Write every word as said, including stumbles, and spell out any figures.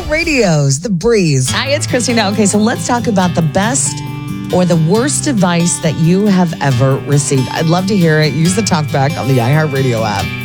iHeartRadio's The Breeze. Hi, it's Christina. Okay, so let's talk about the best or the worst advice that you have ever received. I'd love to hear it. Use the talkback on the iHeartRadio app.